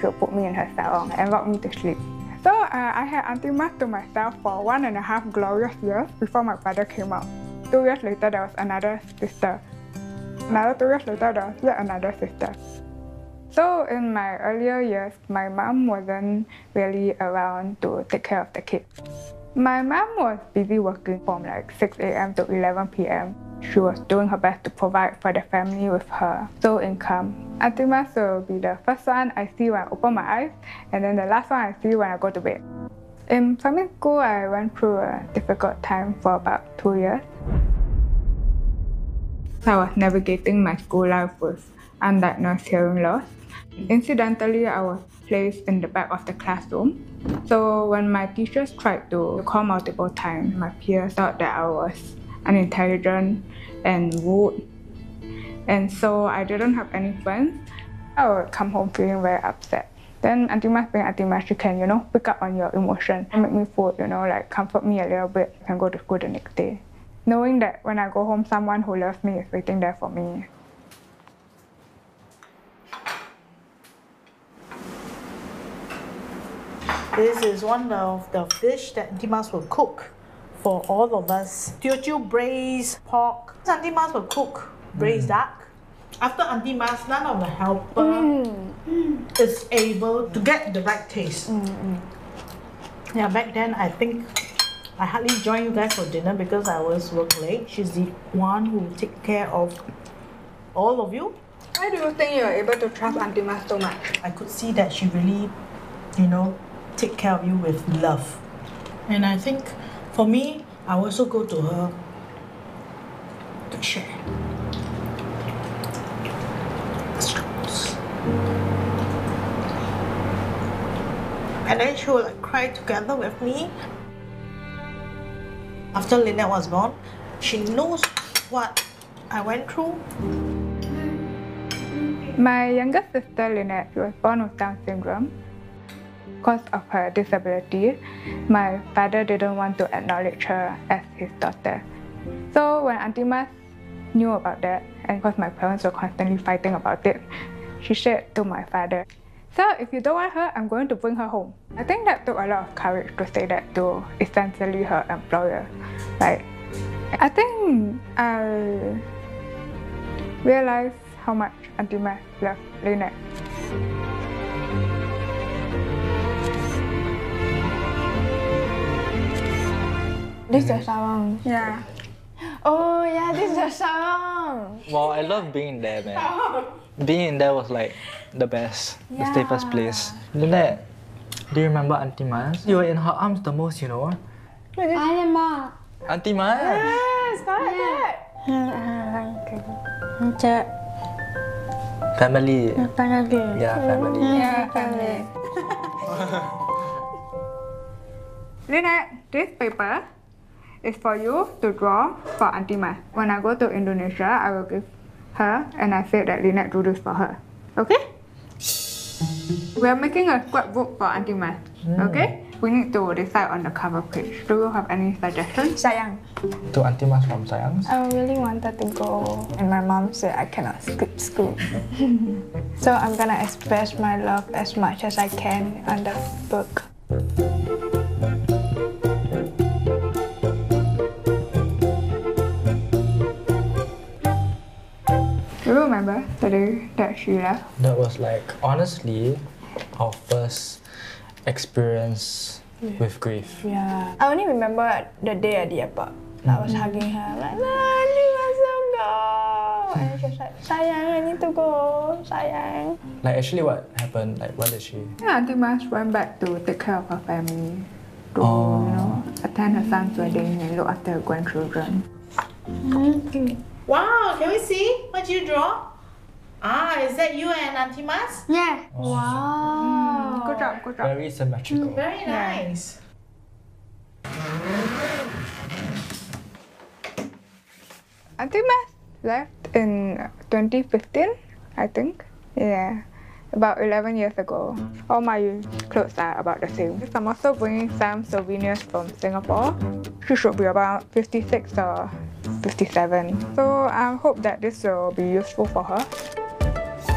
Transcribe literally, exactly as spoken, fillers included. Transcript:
should put me in her salon and rock me to sleep. So uh, I had Auntie Mas to myself for one and a half glorious years before my father came out. Two years later, there was another sister. Another two years later, there was yet another sister. So in my earlier years, my mom wasn't really around to take care of the kids. My mom was busy working from like six A M to eleven P M She was doing her best to provide for the family with her sole income. Auntie Mas will be the first one I see when I open my eyes, and then the last one I see when I go to bed. In primary school, I went through a difficult time for about two years. I was navigating my school life with undiagnosed hearing loss. Incidentally, I was placed in the back of the classroom. So when my teachers tried to call multiple times, my peers thought that I was unintelligent and rude. And so I didn't have any friends. I would come home feeling very upset. Then Auntie Mas being Auntie Mas, she can, you know, pick up on your emotion and make me food, you know, like comfort me a little bit and go to school the next day. Knowing that when I go home, someone who loves me is waiting there for me. This is one of the fish that Auntie Mas will cook for all of us. Teochew braised pork. Auntie Mas will cook braised mm. duck. After Auntie Mas, none of the helper mm. is able to get the right taste. Mm. Yeah, back then I think I hardly joined you guys for dinner because I always work late. She's the one who take care of all of you. Why do you think you are able to trust Auntie Mas so much? I could see that she really, you know, take care of you with love. And I think for me, I also go to her to share. And then she will like cry together with me. After Lynette was born, she knows what I went through. My younger sister Lynette, she was born with Down syndrome. Because of her disability, my father didn't want to acknowledge her as his daughter. So when Auntie Mas knew about that, and because my parents were constantly fighting about it, she said to my father, "So if you don't want her, I'm going to bring her home." I think that took a lot of courage to say that to essentially her employer. Like, I think I realized how much Auntie Mas loved Lynette. This is the sarong. Yeah. Oh yeah, this is the sarong. Wow, I love being there, man. Being in there was like the best, yeah. the safest place. Lynette, do you remember Auntie Mas? You were in her arms the most, you know. I am Ma. Auntie Mas. Yes, correct. Yeah. Family. Family. Yeah, family. Yeah, family. Lynette, this paper is for you to draw for Auntie Mas. When I go to Indonesia, I will give her, and I said that Lynette drew this for her. Okay? We are making a scrapbook for Auntie Mas. Mm. Okay? We need to decide on the cover page. Do you have any suggestions? Sayang. To Auntie Mas from Sayang. I really wanted to go, and my mom said I cannot skip school. So I'm gonna express my love as much as I can on the book. Do you remember the day that she left? That was like, honestly, our first experience yeah. with grief. Yeah. I only remember the day at the airport. Mm-hmm. I was hugging her, like, Auntie Mas will go. And she was like, sayang, I need to go, sayang. Like, actually, what happened? Like, what did she? Yeah, Auntie Mas went back to take care of her family. To, oh. you know, attend her son's wedding and look after her grandchildren. Mm-hmm. Wow, can we see what you draw? Ah, is that you and Auntie Mas? Yeah. Oh. Wow. Mm, good job, good job. Very symmetrical. Mm, very nice. Yeah. Auntie Mas left in twenty fifteen, I think. Yeah. About eleven years ago. All my clothes are about the same. I'm also bringing some souvenirs from Singapore. She should be about fifty-six or fifty-seven. So I hope that this will be useful for her.